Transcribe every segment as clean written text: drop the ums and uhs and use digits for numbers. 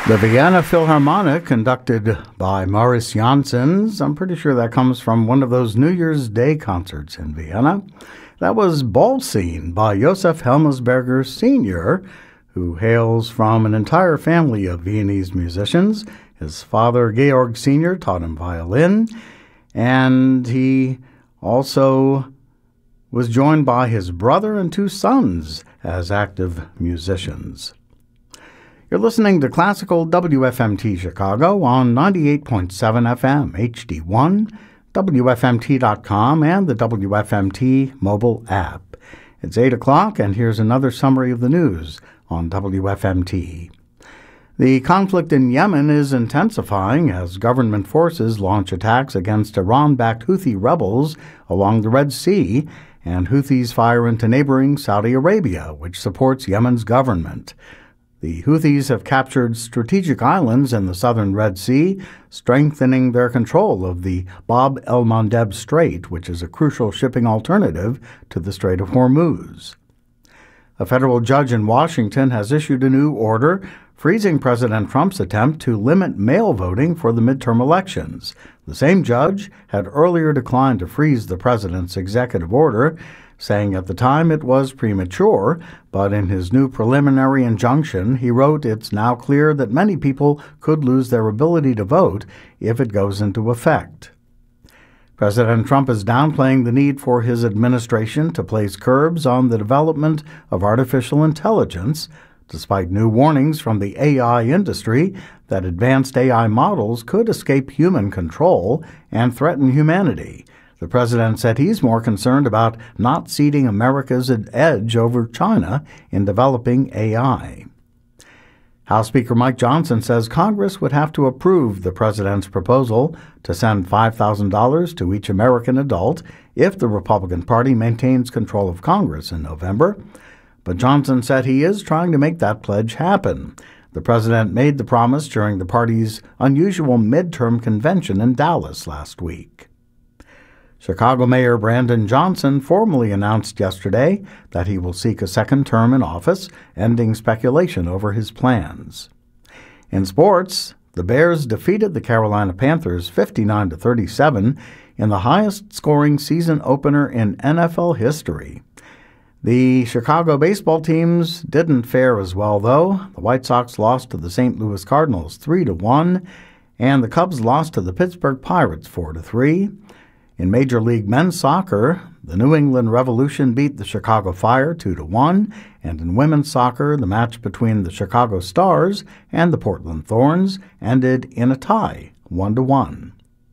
The Vienna Philharmonic, conducted by Maurice Janssens. I'm pretty sure that comes from one of those New Year's Day concerts in Vienna. That was Ball Scene by Josef Helmsberger Sr., who hails from an entire family of Viennese musicians. His father, Georg Sr., taught him violin, and he also was joined by his brother and two sons as active musicians. You're listening to Classical WFMT Chicago on 98.7 FM HD1, WFMT.com, and the WFMT mobile app. It's 8 o'clock, and here's another summary of the news on WFMT. The conflict in Yemen is intensifying as government forces launch attacks against Iran-backed Houthi rebels along the Red Sea, and Houthis fire into neighboring Saudi Arabia, which supports Yemen's government. The Houthis have captured strategic islands in the southern Red Sea, strengthening their control of the Bab el-Mandeb Strait, which is a crucial shipping alternative to the Strait of Hormuz. A federal judge in Washington has issued a new order freezing President Trump's attempt to limit mail voting for the midterm elections. The same judge had earlier declined to freeze the president's executive order, saying at the time it was premature, but in his new preliminary injunction, he wrote, "It's now clear that many people could lose their ability to vote if it goes into effect." President Trump is downplaying the need for his administration to place curbs on the development of artificial intelligence, despite new warnings from the AI industry that advanced AI models could escape human control and threaten humanity. The president said he's more concerned about not ceding America's edge over China in developing AI. House Speaker Mike Johnson says Congress would have to approve the president's proposal to send $5,000 to each American adult if the Republican Party maintains control of Congress in November. But Johnson said he is trying to make that pledge happen. The president made the promise during the party's unusual midterm convention in Dallas last week. Chicago Mayor Brandon Johnson formally announced yesterday that he will seek a second term in office, ending speculation over his plans. In sports, the Bears defeated the Carolina Panthers 59-37 in the highest-scoring season opener in NFL history. The Chicago baseball teams didn't fare as well, though. The White Sox lost to the St. Louis Cardinals 3-1, and the Cubs lost to the Pittsburgh Pirates 4-3. In Major League Men's Soccer, the New England Revolution beat the Chicago Fire 2-1, and in women's soccer, the match between the Chicago Stars and the Portland Thorns ended in a tie, 1-1.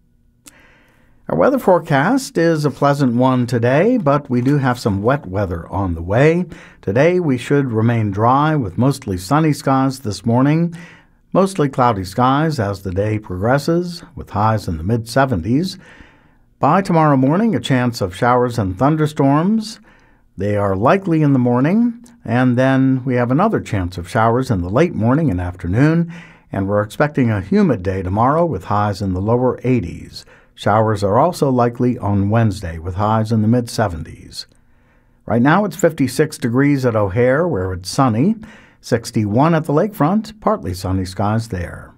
Our weather forecast is a pleasant one today, but we do have some wet weather on the way. Today, we should remain dry with mostly sunny skies this morning, mostly cloudy skies as the day progresses, with highs in the mid-70s. By tomorrow morning, a chance of showers and thunderstorms. They are likely in the morning, and then we have another chance of showers in the late morning and afternoon, and we're expecting a humid day tomorrow with highs in the lower 80s. Showers are also likely on Wednesday with highs in the mid-70s. Right now it's 56 degrees at O'Hare, where it's sunny, 61 at the lakefront, partly sunny skies there.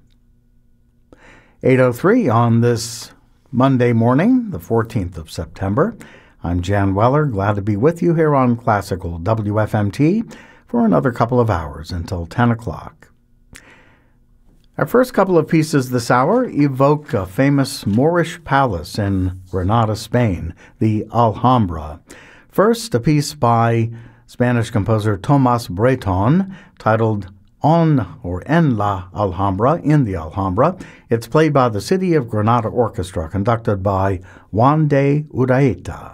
8:03 on this Monday morning, the 14th of September. I'm Jan Weller, glad to be with you here on Classical WFMT for another couple of hours until 10 o'clock. Our first couple of pieces this hour evoke a famous Moorish palace in Granada, Spain, the Alhambra. First, a piece by Spanish composer Tomás Bretón titled En la Alhambra, in the Alhambra. It's played by the City of Granada Orchestra, conducted by Juan de Urdaeta.